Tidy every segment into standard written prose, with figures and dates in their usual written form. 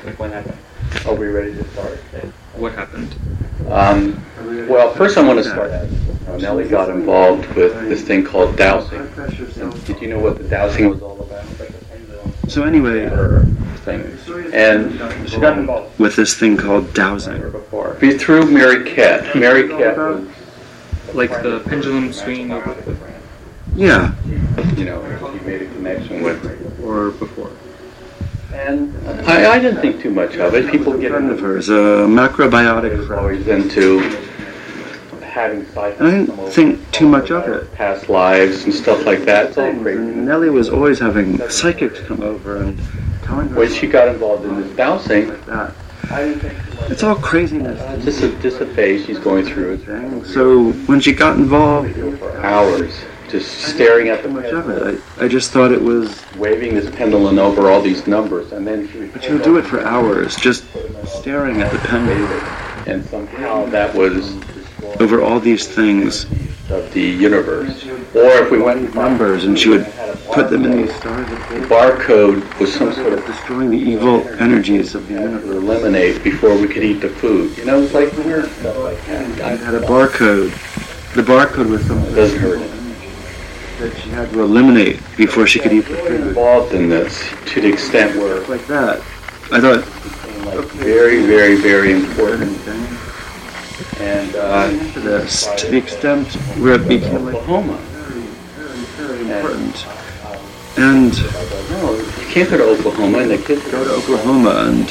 What happened? Are we ready to start? What happened? Well, first I want to start out. Nellie got involved with this thing called dowsing. And did you know what the dowsing was all about? So anyway, Thing. And she got involved with this thing called dowsing. before. Through Mary Kett. Mary Kett was, Like the pendulum swinging over the... Yeah, you know, she made a connection with. or before. And I didn't think too much of it. People get Friend of into hers, a macrobiotic friend. always into having psychics. I didn't think too much of it. Past lives and stuff like that. It's all crazy. Nellie was always having psychics come over and telling her When she got involved in this dowsing, like that. It's all craziness. just a phase she's going through. So when she got involved, For hours, just staring at the too much of pendulum, it. I just thought it was, waving this pendulum over all these numbers, and then she but she'll do it for hours, just staring at the pendulum and somehow that was over all these things, of the universe. Or if we went numbers, and she would put them in these stars. the barcode was some sort of Destroying the evil energies of the universe. to eliminate before we could eat the food. You know, it's like weird stuff like It that. had a barcode. The barcode was something It doesn't hurt it. that she had to eliminate before she could eat the food. Involved in this to the extent where it Like that. I thought, became like very, very, very important. And to this, to the extent where it became like Oklahoma. very important. And No, you can't go to Oklahoma, and the kids go to Oklahoma, and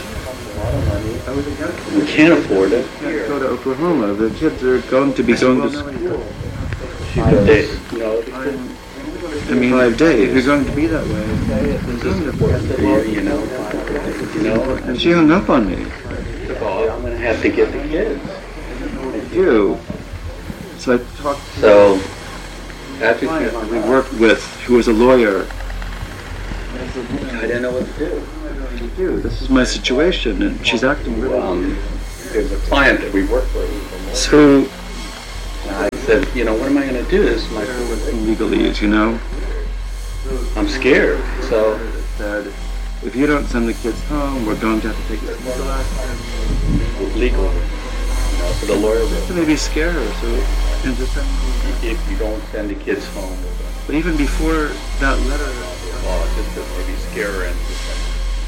we can't afford it. go to Oklahoma. The kids are going to be going to school. They, you know, I mean, 5 days. You're going to be that way. you know, And she hung up on me. well, I'm gonna have to get the kids. You. So I talked to So after a client that we worked with, who was a lawyer. I didn't know what to do. What do you do? This is my situation, and she's acting really. There's a client that we work with. So And I said, you know, what am I going to do? This is my legalese, you know. I'm scared. So Said, if you don't send the kids home, we're going to have to take it legal, you know, for the lawyer. to maybe scare her. So and just, If you don't send the kids home, but even before that letter, well, just to maybe scare her and